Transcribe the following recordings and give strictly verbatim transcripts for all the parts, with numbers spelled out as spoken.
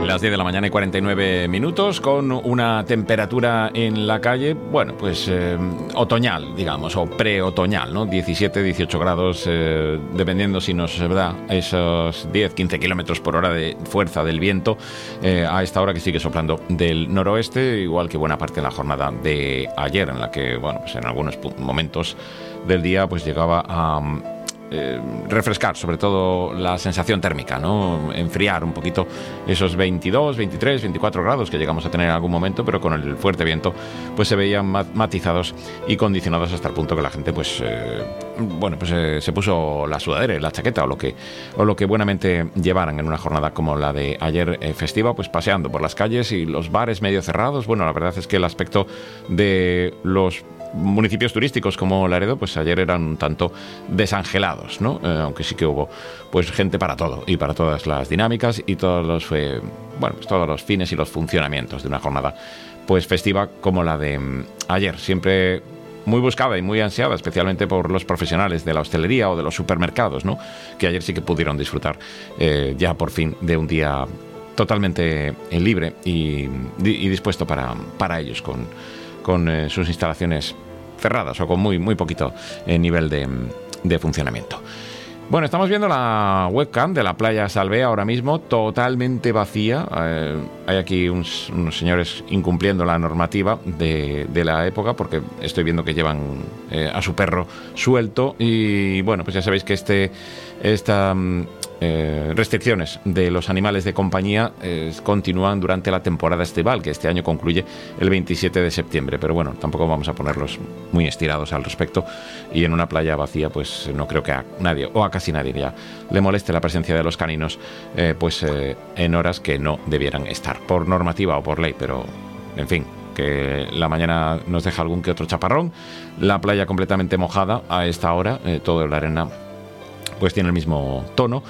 Las diez de la mañana y cuarenta y nueve minutos, con una temperatura en la calle, bueno, pues eh, otoñal, digamos, o pre-otoñal, ¿no? diecisiete, dieciocho grados, eh, dependiendo si nos da esos diez, quince kilómetros por hora de fuerza del viento, eh, a esta hora que sigue soplando del noroeste, igual que buena parte de la jornada de ayer, en la que, bueno, pues en algunos momentos del día, pues llegaba a... Eh, refrescar sobre todo la sensación térmica, ¿no? Enfriar un poquito esos veintidós, veintitrés, veinticuatro grados que llegamos a tener en algún momento, pero con el fuerte viento pues se veían matizados y condicionados hasta el punto que la gente pues eh, bueno pues eh, se puso la sudadera y la chaqueta o lo que o lo que buenamente llevaran en una jornada como la de ayer eh, festiva, pues paseando por las calles y los bares medio cerrados. Bueno, la verdad es que el aspecto de los municipios turísticos como Laredo, pues ayer eran un tanto desangelados, ¿no? Eh, aunque sí que hubo pues gente para todo y para todas las dinámicas y todos los eh, bueno, pues todos los fines y los funcionamientos de una jornada pues festiva como la de mm, ayer, siempre muy buscada y muy ansiada, especialmente por los profesionales de la hostelería o de los supermercados, ¿no? Que ayer sí que pudieron disfrutar eh, ya por fin de un día totalmente eh, libre y, y dispuesto para, para ellos, con con eh, sus instalaciones cerradas o con muy, muy poquito eh, nivel de, de funcionamiento. Bueno, estamos viendo la webcam de la playa Salvé ahora mismo totalmente vacía. Eh, hay aquí uns, unos señores incumpliendo la normativa de, de la época, porque estoy viendo que llevan eh, a su perro suelto y bueno, pues ya sabéis que este esta eh, restricciones de los animales de compañía eh, continúan durante la temporada estival, que este año concluye el veintisiete de septiembre, pero bueno, tampoco vamos a ponerlos muy estirados al respecto, y en una playa vacía pues no creo que a nadie o a casi nadie ya le moleste la presencia de los caninos eh, pues eh, en horas que no debieran estar por normativa o por ley, pero en fin, que la mañana nos deja algún que otro chaparrón, la playa completamente mojada a esta hora, eh, todo la arena pues tiene el mismo tono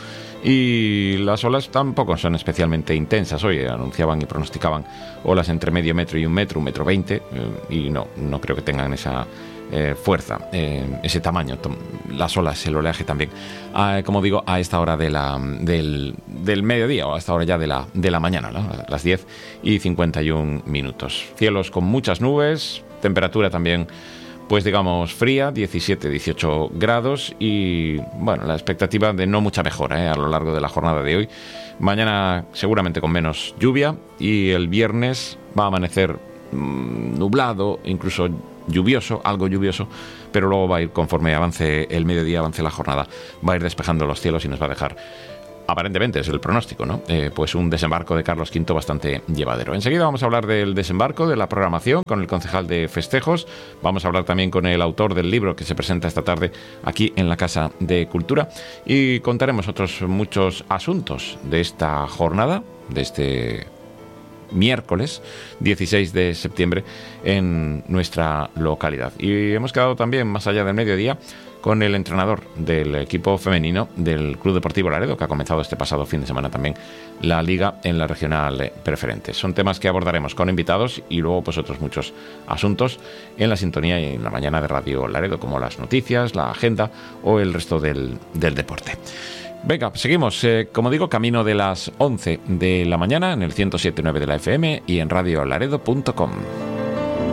y las olas tampoco son especialmente intensas. Hoy anunciaban y pronosticaban olas entre medio metro y un metro, un metro veinte, eh, y no, no creo que tengan esa eh, fuerza, eh, ese tamaño, las olas, el oleaje también, ah, como digo, a esta hora de la, del, del mediodía o a esta hora ya de la, de la mañana, ¿no? A las diez y cincuenta y un minutos. Cielos con muchas nubes, temperatura también pues digamos fría, diecisiete, dieciocho grados y bueno, la expectativa de no mucha mejora ¿eh? a lo largo de la jornada de hoy. Mañana seguramente con menos lluvia y el viernes va a amanecer mmm, nublado, incluso lluvioso, algo lluvioso, pero luego va a ir, conforme avance el mediodía, avance la jornada, va a ir despejando los cielos y nos va a dejar, aparentemente es el pronóstico, ¿no? Eh, pues un desembarco de Carlos quinto bastante llevadero. Enseguida vamos a hablar del desembarco, de la programación, con el concejal de festejos. Vamos a hablar también con el autor del libro que se presenta esta tarde aquí en la Casa de Cultura y contaremos otros muchos asuntos de esta jornada, de este miércoles dieciséis de septiembre en nuestra localidad. Y hemos quedado también, más allá del mediodía, con el entrenador del equipo femenino del Club Deportivo Laredo, que ha comenzado este pasado fin de semana también la liga en la regional preferente. Son temas que abordaremos con invitados y luego pues otros muchos asuntos en la sintonía y en la mañana de Radio Laredo, como las noticias, la agenda o el resto del, del deporte. Venga, seguimos, eh, como digo, camino de las once de la mañana en el ciento siete punto nueve de la F M y en radio laredo punto com.